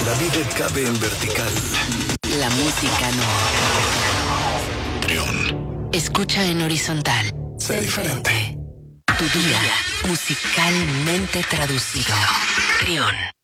La vida cabe en vertical. La música no. Trión. Escucha en horizontal. Sé diferente. Tu día musicalmente traducido. Trión.